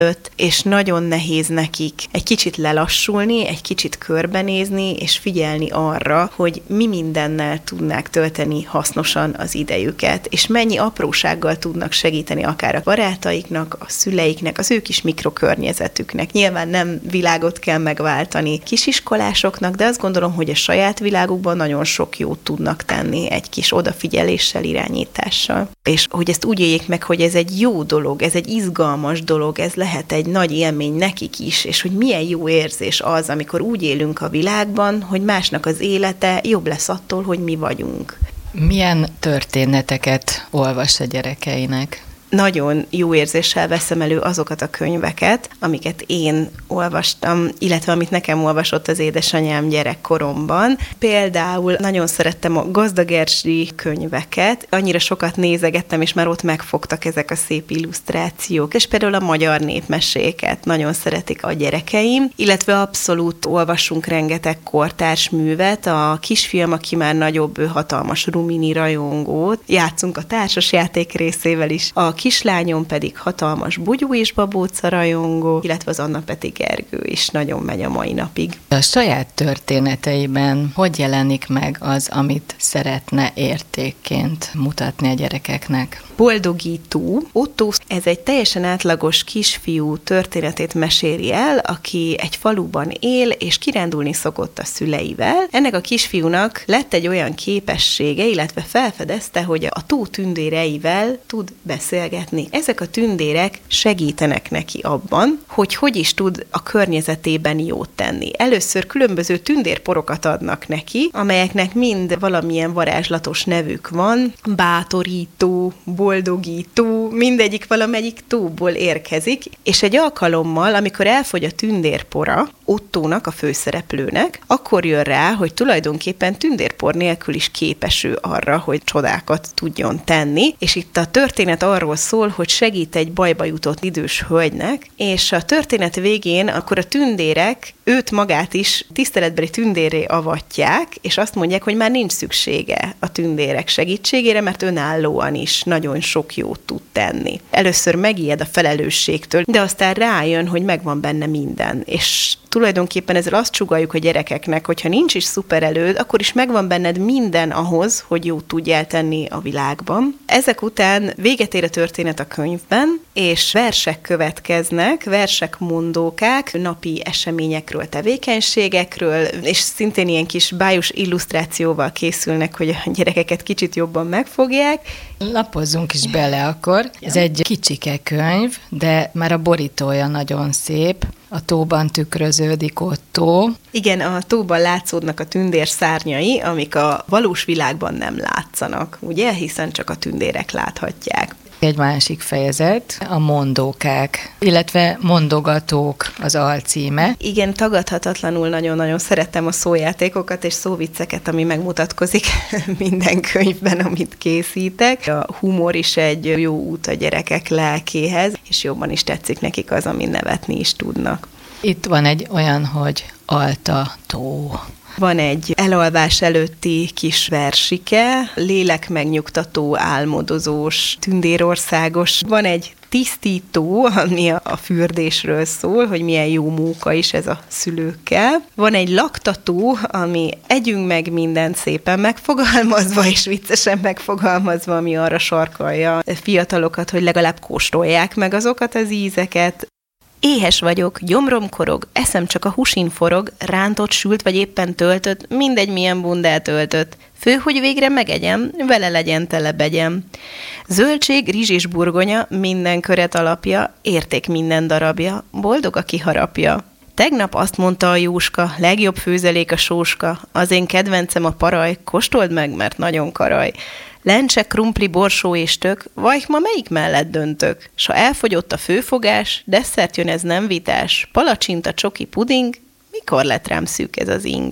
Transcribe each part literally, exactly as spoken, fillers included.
és nagyon nehéz nekik egy kicsit lelassulni, egy kicsit körbenézni, és figyelni arra, hogy mi mindennel tudnák tölteni hasznosan az idejüket, és mennyi aprósággal tudnak segíteni akár a barátaiknak, a szüleiknek, az ő kis mikrokörnyezetüknek. Nyilván nem világot kell megváltani kisiskolásoknak, de azt gondolom, hogy a saját világukban nagyon sok jót tudnak tenni egy kis odafigyeléssel, irányítással. És hogy ezt úgy éljék meg, hogy ez egy jó dolog, ez egy izgalmas dolog, ez lehet egy nagy élmény nekik is, és hogy milyen jó érzés az, amikor úgy élünk a világban, hogy másnak az élete jobb lesz attól, hogy mi vagyunk. Milyen történeteket olvas a gyerekeinek? Nagyon jó érzéssel veszem elő azokat a könyveket, amiket én olvastam, illetve amit nekem olvasott az édesanyám gyerekkoromban. Például nagyon szerettem a Gazdag Erzsi könyveket, annyira sokat nézegettem, és már ott megfogtak ezek a szép illusztrációk, és például a magyar népmeséket nagyon szeretik a gyerekeim, illetve abszolút olvasunk rengeteg kortárs művet. A kisfiam, aki már nagyobb, ő hatalmas Rumini rajongó, játszunk a társasjáték részével is, a kislányom pedig hatalmas Bugyú és Babóca rajongó, illetve az Anna Peti Gergő is nagyon megy a mai napig. A saját történeteiben hogy jelenik meg az, amit szeretne értékként mutatni a gyerekeknek? Boldogító Otto, ez egy teljesen átlagos kisfiú történetét meséli el, aki egy faluban él, és kirándulni szokott a szüleivel. Ennek a kisfiúnak lett egy olyan képessége, illetve felfedezte, hogy a tó tündéreivel tud beszélgetni. Ezek a tündérek segítenek neki abban, hogy hogy is tud a környezetében jót tenni. Először különböző tündérporokat adnak neki, amelyeknek mind valamilyen varázslatos nevük van, bátorító, boldogító, mindegyik valamelyik tóból érkezik, és egy alkalommal, amikor elfogy a tündérpora Ottónak, a főszereplőnek, akkor jön rá, hogy tulajdonképpen tündérpor nélkül is képes ő arra, hogy csodákat tudjon tenni, és itt a történet arról szól, hogy segít egy bajba jutott idős hölgynek, és a történet végén akkor a tündérek őt magát is tiszteletbeli tündérré avatják, és azt mondják, hogy már nincs szüksége a tündérek segítségére, mert önállóan is nagyon sok jót tud tenni. Először megijed a felelősségtől, de aztán rájön, hogy megvan benne minden, és tulajdonképpen ezzel azt sugalljuk a gyerekeknek, hogyha nincs is szuper előd, akkor is megvan benned minden ahhoz, hogy jót tudjál tenni a világban. Ezek után véget ér a történet a könyvben, és versek következnek, versek mondókák, napi eseményekről, tevékenységekről, és szintén ilyen kis bájos illusztrációval készülnek, hogy a gyerekeket kicsit jobban megfogják. Lapozzunk is bele akkor. Ez egy kicsike könyv, de már a borítója nagyon szép. A tóban tükröződik Ottó. Igen, a tóban látszódnak a tündér szárnyai, amik a valós világban nem látszanak, ugye? Hiszen csak a tündérek láthatják. Egy másik fejezet, a mondókák, illetve mondogatók az alcíme. Igen, tagadhatatlanul nagyon-nagyon szerettem a szójátékokat és szóvicceket, ami megmutatkozik minden könyvben, amit készítek. A humor is egy jó út a gyerekek lelkéhez, és jobban is tetszik nekik az, ami nevetni is tudnak. Itt van egy olyan, hogy Alta tó. Van egy elalvás előtti kis versike, lélek megnyugtató, álmodozós, tündérországos. Van egy tisztító, ami a fürdésről szól, hogy milyen jó móka is ez a szülőkkel. Van egy laktató, ami együnk meg mindent szépen megfogalmazva, és viccesen megfogalmazva, ami arra sarkalja a fiatalokat, hogy legalább kóstolják meg azokat az ízeket. Éhes vagyok, gyomrom korog, eszem csak a húsin forog, rántott, sült vagy éppen töltött, mindegy milyen bundát öltött. Fő, hogy végre megegyem, vele legyen tele begyem. Zöldség, rizs és burgonya, minden köret alapja, érték minden darabja, boldog, aki harapja. Tegnap azt mondta a Jóska, legjobb főzelék a sóska, az én kedvencem a paraj, kóstold meg, mert nagyon karaj. Lencse, krumpli, borsó és tök, vaj, ma melyik mellett döntök? S ha elfogyott a főfogás, desszert jön, ez nem vitás, palacsinta, csoki, puding, mikor lett rám szűk ez az ing?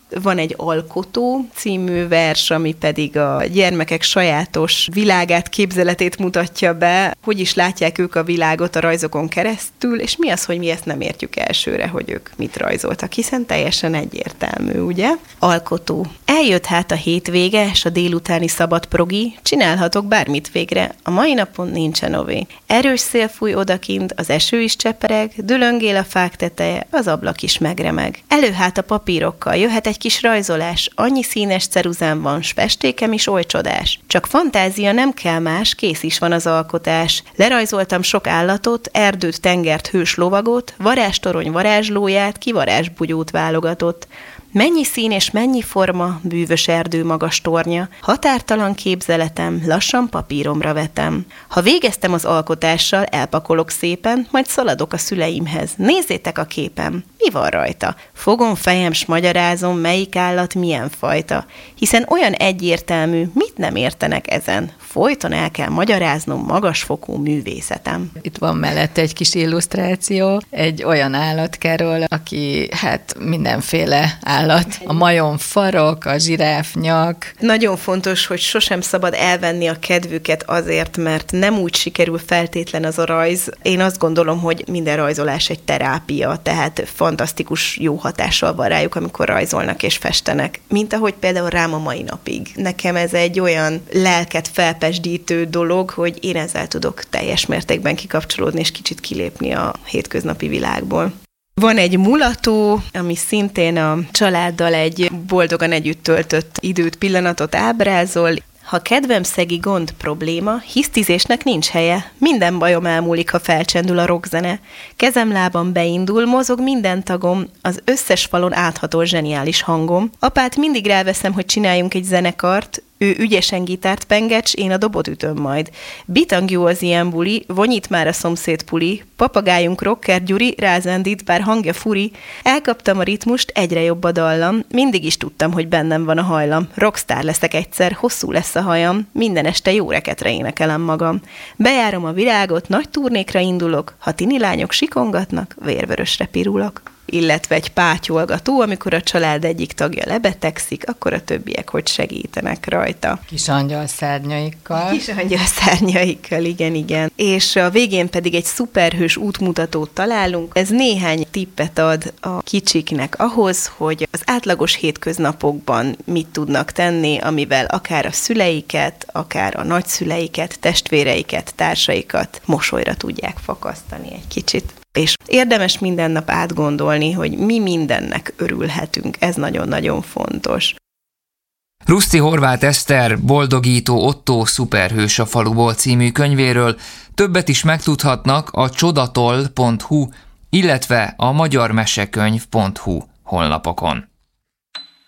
Van egy Alkotó című vers, ami pedig a gyermekek sajátos világát, képzeletét mutatja be, hogy is látják ők a világot a rajzokon keresztül, és mi az, hogy mi ezt nem értjük elsőre, hogy ők mit rajzoltak, hiszen teljesen egyértelmű, ugye? Alkotó. Eljött hát a hétvége, s a délutáni szabad progi, csinálhatok bármit végre, a mai napon nincsen ové. Erős szél fúj odakint, az eső is csepereg, dülöngél a fák teteje, az ablak is megremeg. Elő hát a papírokkal, jöhet egy kis rajzolás, annyi színes ceruzám van, s festékem is oly csodás. Csak fantázia, nem kell más, kész is van az alkotás. Lerajzoltam sok állatot, erdőt, tengert, hős lovagot, varázstorony varázslóját, kivarázsbugyót válogatott. Mennyi szín és mennyi forma, bűvös erdő magas tornya, határtalan képzeletem, lassan papíromra vetem. Ha végeztem az alkotással, elpakolok szépen, majd szaladok a szüleimhez. Nézzétek a képem, mi van rajta? Fogom fejem, s magyarázom, melyik állat milyen fajta. Hiszen olyan egyértelmű, mit nem értenek ezen. Folyton el kell magyaráznom magasfokú művészetem. Itt van mellette egy kis illusztráció, egy olyan állatkáról, aki hát mindenféle állat. A majom farok, a zsiráf nyak. Nagyon fontos, hogy sosem szabad elvenni a kedvüket azért, mert nem úgy sikerül feltétlen az a rajz. Én azt gondolom, hogy minden rajzolás egy terápia, tehát fantasztikus jó hatással van rájuk, amikor rajzolnak és festenek. Mint ahogy például rám a mai napig. Nekem ez egy olyan lelket felpesdítő dolog, hogy én ezzel tudok teljes mértékben kikapcsolódni és kicsit kilépni a hétköznapi világból. Van egy mulató, ami szintén a családdal egy boldogan együtt töltött időt, pillanatot ábrázol. Ha kedvem szegi gond probléma, hisztizésnek nincs helye, minden bajom elmúlik, ha felcsendül a rockzene. Kezem-lábam beindul, mozog minden tagom, az összes falon áthatol zseniális hangom. Apát mindig ráveszem, hogy csináljunk egy zenekart, ő ügyesen gitárt pengecs, én a dobot ütöm majd. Bitang jó az ilyen buli, vonyít már a szomszéd puli, papagájunk rocker Gyuri, rázendít, bár hangja furi. Elkaptam a ritmust, egyre jobb a dallam, mindig is tudtam, hogy bennem van a hajlam. Rockstar leszek egyszer, hosszú lesz a hajam, minden este jó reketre énekelem magam. Bejárom a világot, nagy turnékra indulok, ha tini lányok sikongatnak, vérvörösre pirulok. Illetve egy pátyolgató, amikor a család egyik tagja lebetegszik, akkor a többiek hogy segítenek rajta. Kis angyal szárnyaikkal. Kis angyal szárnyaikkal, igen, igen. És a végén pedig egy szuperhős útmutatót találunk. Ez néhány tippet ad a kicsiknek ahhoz, hogy az átlagos hétköznapokban mit tudnak tenni, amivel akár a szüleiket, akár a nagyszüleiket, testvéreiket, társaikat mosolyra tudják fakasztani egy kicsit. És érdemes minden nap átgondolni, hogy mi mindennek örülhetünk. Ez nagyon-nagyon fontos. Ruszti Horváth Eszter Boldogító Ottó Szuperhős a faluból című könyvéről többet is megtudhatnak a csodatol pont hu, illetve a magyarmesekönyv pont hu honlapokon.